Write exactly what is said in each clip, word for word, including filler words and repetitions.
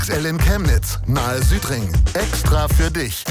X L in Chemnitz, nahe Südring. Extra für dich.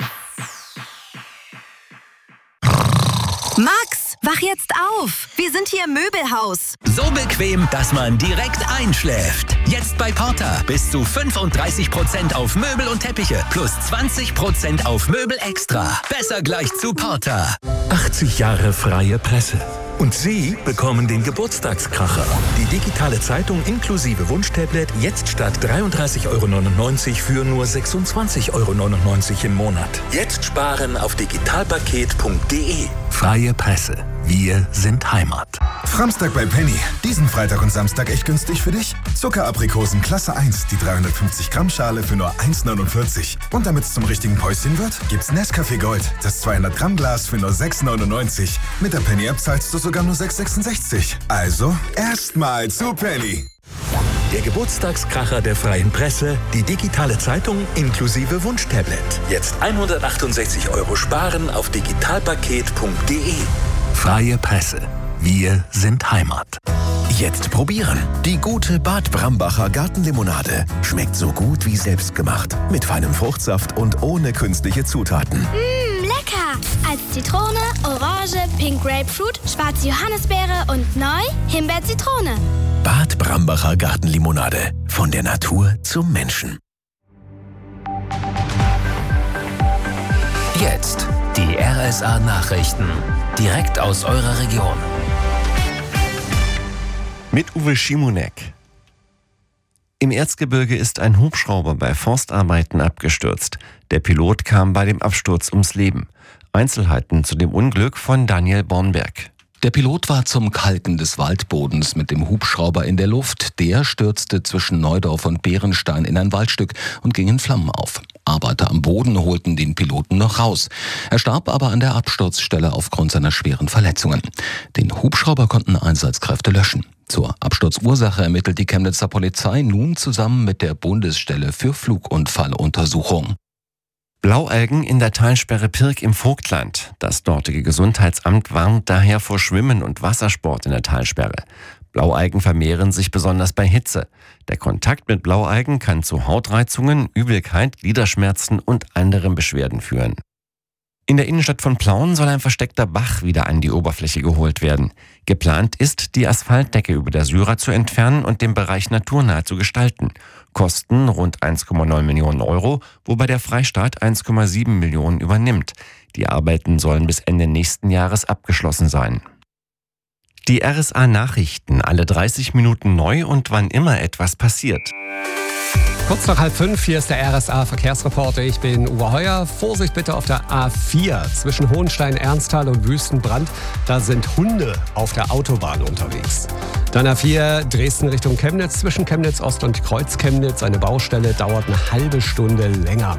Max, wach jetzt auf. Wir sind hier im Möbelhaus. So bequem, dass man direkt einschläft. Jetzt bei Porter bis zu fünfunddreißig Prozent auf Möbel und Teppiche plus zwanzig Prozent auf Möbel extra. Besser gleich zu Porter. achtzig Jahre freie Presse. Und Sie bekommen den Geburtstagskracher. Die digitale Zeitung inklusive Wunschtablet jetzt statt dreiunddreißig Euro neunundneunzig für nur sechsundzwanzig Euro neunundneunzig im Monat. Jetzt sparen auf digitalpaket punkt de. Freie Presse. Wir sind Heimat. Framstag bei Penny. Diesen Freitag und Samstag echt günstig für dich? Zuckeraprikosen Klasse eins, die dreihundertfünfzig Gramm Schale für nur eins neunundvierzig. Und damit es zum richtigen Päuschen wird, gibt's Nescafé Gold, das zweihundert Gramm Glas für nur sechs neunundneunzig. Mit der Penny App zahlst du sogar nur sechs sechsundsechzig. Also erstmal zu Penny. Der Geburtstagskracher der freien Presse, die digitale Zeitung inklusive Wunschtablet. Jetzt hundertachtundsechzig Euro sparen auf digitalpaket punkt de. Freie Presse. Wir sind Heimat. Jetzt probieren. Die gute Bad Brambacher Gartenlimonade. Schmeckt so gut wie selbstgemacht. Mit feinem Fruchtsaft und ohne künstliche Zutaten. Mmh, lecker! Als Zitrone, Orange, Pink Grapefruit, schwarze Johannisbeere und neu Himbeer-Zitrone. Bad Brambacher Gartenlimonade. Von der Natur zum Menschen. Jetzt die R S A-Nachrichten. Direkt aus eurer Region. Mit Uwe Schimonek. Im Erzgebirge ist ein Hubschrauber bei Forstarbeiten abgestürzt. Der Pilot kam bei dem Absturz ums Leben. Einzelheiten zu dem Unglück von Daniel Bornberg. Der Pilot war zum Kalken des Waldbodens mit dem Hubschrauber in der Luft. Der stürzte zwischen Neudorf und Bärenstein in ein Waldstück und ging in Flammen auf. Arbeiter am Boden holten den Piloten noch raus. Er starb aber an der Absturzstelle aufgrund seiner schweren Verletzungen. Den Hubschrauber konnten Einsatzkräfte löschen. Zur Absturzursache ermittelt die Chemnitzer Polizei nun zusammen mit der Bundesstelle für Flugunfalluntersuchung. Blaualgen in der Talsperre Pirk im Vogtland. Das dortige Gesundheitsamt warnt daher vor Schwimmen und Wassersport in der Talsperre. Blaualgen vermehren sich besonders bei Hitze. Der Kontakt mit Blaualgen kann zu Hautreizungen, Übelkeit, Gliederschmerzen und anderen Beschwerden führen. In der Innenstadt von Plauen soll ein versteckter Bach wieder an die Oberfläche geholt werden. Geplant ist, die Asphaltdecke über der Syrer zu entfernen und den Bereich naturnah zu gestalten. Kosten rund eins Komma neun Millionen Euro, wobei der Freistaat eins Komma sieben Millionen übernimmt. Die Arbeiten sollen bis Ende nächsten Jahres abgeschlossen sein. Die R S A-Nachrichten, alle dreißig Minuten neu und wann immer etwas passiert. Kurz nach halb fünf, hier ist der R S A-Verkehrsreporter. Ich bin Uwe Heuer. Vorsicht bitte auf der A vier zwischen Hohenstein-Ernsthal und Wüstenbrand. Da sind Hunde auf der Autobahn unterwegs. Dann A vier Dresden Richtung Chemnitz zwischen Chemnitz Ost und Kreuz Chemnitz. Eine Baustelle dauert eine halbe Stunde länger.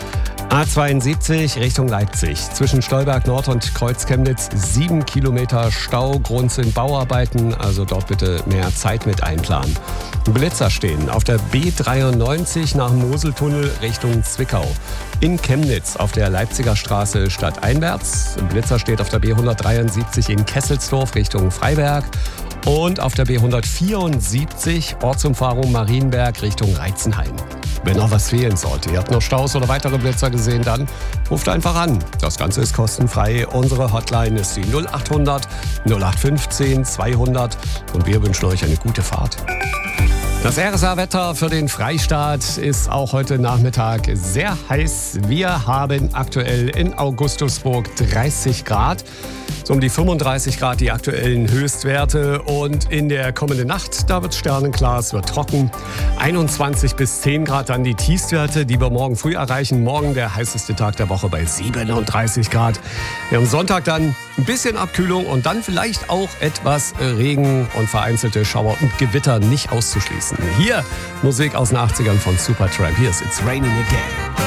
A zweiundsiebzig Richtung Leipzig. Zwischen Stolberg Nord und Kreuz Chemnitz sieben Kilometer Stau. Grund sind Bauarbeiten, also dort bitte mehr Zeit mit einplanen. Blitzer stehen auf der B dreiundneunzig nach dem Moseltunnel Richtung Zwickau. In Chemnitz auf der Leipziger Straße stadteinwärts. Blitzer steht auf der B hundertdreiundsiebzig in Kesselsdorf Richtung Freiberg. Und auf der B hundertvierundsiebzig Ortsumfahrung Marienberg Richtung Reitzenhain. Wenn noch was fehlen sollte, ihr habt noch Staus oder weitere Blitzer gesehen, dann ruft einfach an. Das Ganze ist kostenfrei. Unsere Hotline ist die null achthundert null acht fünfzehn zweihundert und wir wünschen euch eine gute Fahrt. Das R S A-Wetter für den Freistaat ist auch heute Nachmittag sehr heiß. Wir haben aktuell in Augustusburg dreißig Grad. So um die fünfunddreißig Grad die aktuellen Höchstwerte. Und in der kommenden Nacht, da wird sternenklar, es wird trocken. einundzwanzig bis zehn Grad dann die Tiefstwerte, die wir morgen früh erreichen. Morgen der heißeste Tag der Woche bei siebenunddreißig Grad. Wir haben Sonntag dann ein bisschen Abkühlung und dann vielleicht auch etwas Regen und vereinzelte Schauer und Gewitter nicht auszuschließen. Hier Musik aus den achtzigern von Supertramp. Hier ist It's Raining Again.